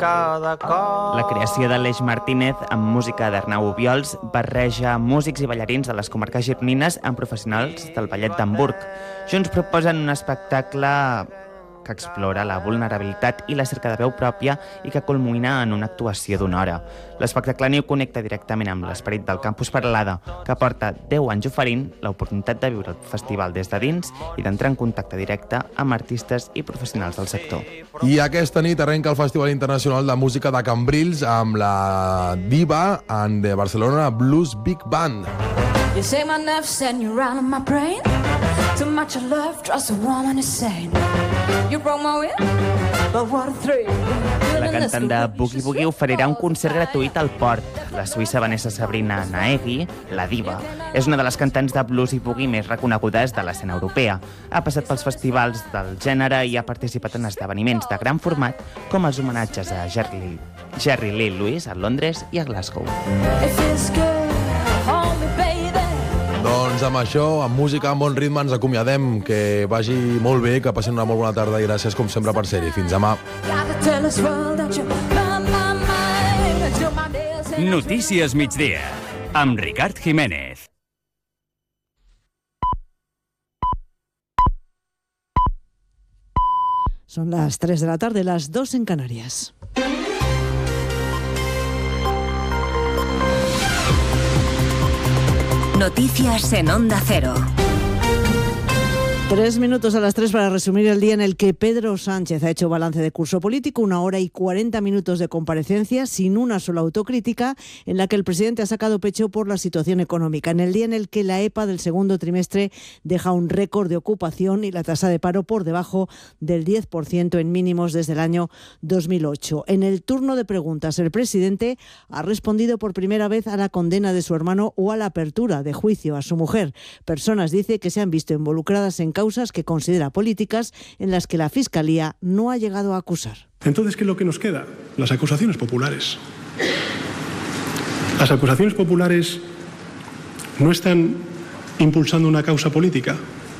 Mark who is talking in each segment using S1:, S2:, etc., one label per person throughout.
S1: cada cop.
S2: La creació d'Aleix Martínez amb música d'Arnau Obiols barreja músics i ballarins de les comarques gironines amb professionals del ballet d'Hamburg. Junts proposen un espectacle que explora la vulnerabilitat i la cerca de veu pròpia i que culmina en una actuació d'una hora. L'espectacle Niu connecta directament amb l'esperit del Campus Peralada, que porta 10 anys oferint l'oportunitat de viure el festival des de dins i d'entrar en contacte directe amb artistes i professionals del sector.
S3: I aquesta nit arrenca el Festival Internacional de Música de Cambrils amb la diva and the Barcelona Blues Big Band.
S4: You say my nerves and you're out of my brain. Too much of love, trust a woman is sane. You broke my will, but what a thrill.
S2: La cantant de Boogie Boogie oferirà un concert gratuït al Port. La suïssa Vanessa Sabrina Naegui, la diva, és una de les cantants de blues i boogie més reconegudes de l'escena europea. Ha passat pels festivals del gènere i ha participat en esdeveniments de gran format com els homenatges a Jerry Lee Lewis a Londres i a Glasgow.
S3: Doncs amb això, amb música, amb bon ritme, ens acomiadem. Que vagi molt bé, que passin una molt bona tarda i gràcies, com sempre, per ser-hi. Fins demà.
S5: Notícies migdia, amb Ricard Jiménez.
S6: Son las 3 de la tarde, las 2 en Canarias.
S7: Noticias en Onda Cero.
S6: 3 minutos a las 3 para resumir el día en el que Pedro Sánchez ha hecho balance de curso político, 1 hora y 40 minutos de comparecencia sin una sola autocrítica, en la que el presidente ha sacado pecho por la situación económica. En el día en el que la EPA del segundo trimestre deja un récord de ocupación y la tasa de paro por debajo del 10% en mínimos desde el año 2008. En el turno de preguntas, el presidente ha respondido por primera vez a la condena de su hermano o a la apertura de juicio a su mujer. Personas, dice, que se han visto involucradas en causas que considera políticas en las que la Fiscalía no ha llegado a acusar.
S8: Entonces, ¿qué es lo que nos queda? Las acusaciones populares. Las acusaciones populares no están impulsando una causa política.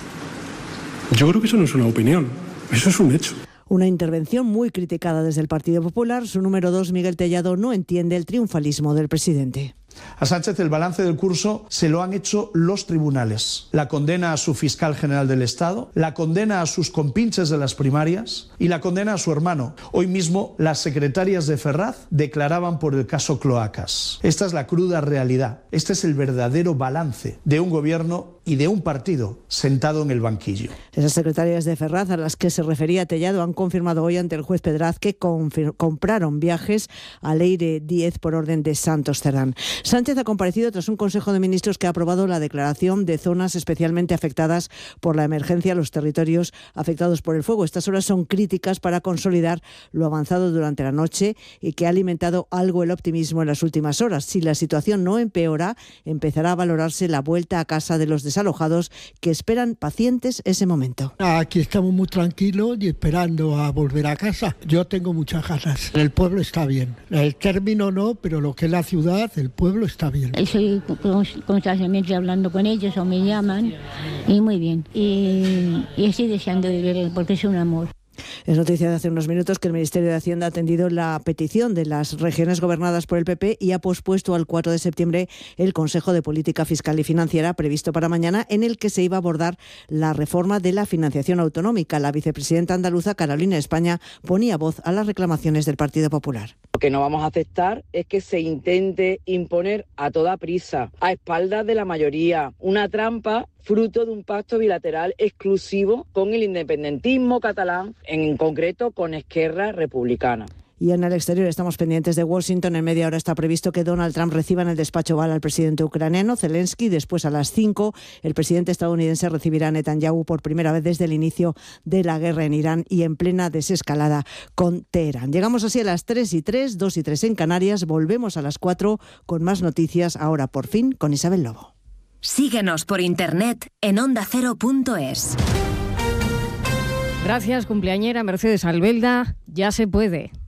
S8: Yo creo que eso no es una opinión, eso es un hecho.
S6: Una intervención muy criticada desde el Partido Popular. Su número 2, Miguel Tellado, no entiende el triunfalismo del presidente.
S9: A Sánchez el balance del curso se lo han hecho los tribunales. La condena a su fiscal general del Estado, la condena a sus compinches de las primarias y la condena a su hermano. Hoy mismo las secretarias de Ferraz declaraban por el caso Cloacas. Esta es la cruda realidad. Este es el verdadero balance de un gobierno y de un partido sentado en el banquillo.
S6: Esas secretarias de Ferraz a las que se refería Tellado han confirmado hoy ante el juez Pedraz que compraron viajes a Leire 10 por orden de Santos Cerdán. Sánchez ha comparecido tras un Consejo de Ministros que ha aprobado la declaración de zonas especialmente afectadas por la emergencia, los territorios afectados por el fuego. Estas horas son críticas para consolidar lo avanzado durante la noche y que ha alimentado algo el optimismo en las últimas horas. Si la situación no empeora, empezará a valorarse la vuelta a casa de los desalojados que esperan pacientes ese momento.
S10: Aquí estamos muy tranquilos y esperando a volver a casa. Yo tengo muchas ganas. El pueblo está bien. El término no, pero lo que es la ciudad, el pueblo está bien.
S11: Estoy constantemente hablando con ellos o me llaman y muy bien. Y estoy deseando de verlo porque es un amor.
S6: Es noticia de hace unos minutos que el Ministerio de Hacienda ha atendido la petición de las regiones gobernadas por el PP y ha pospuesto al 4 de septiembre el Consejo de Política Fiscal y Financiera previsto para mañana, en el que se iba a abordar la reforma de la financiación autonómica. La vicepresidenta andaluza, Carolina España, ponía voz a las reclamaciones del Partido Popular.
S12: Lo que no vamos a aceptar es que se intente imponer a toda prisa, a espaldas de la mayoría, una trampa fruto de un pacto bilateral exclusivo con el independentismo catalán, en concreto con Esquerra Republicana.
S6: Y en el exterior estamos pendientes de Washington. En media hora está previsto que Donald Trump reciba en el despacho Oval al presidente ucraniano Zelensky. Después, a las 5, el presidente estadounidense recibirá a Netanyahu por primera vez desde el inicio de la guerra en Irán y en plena desescalada con Teherán. Llegamos así a las 3:03, 2:03 en Canarias. Volvemos a las 4 con más noticias, ahora por fin con Isabel Lobo.
S7: Síguenos por internet en ondacero.es.
S13: Gracias, cumpleañera Mercedes Albelda. Ya se puede.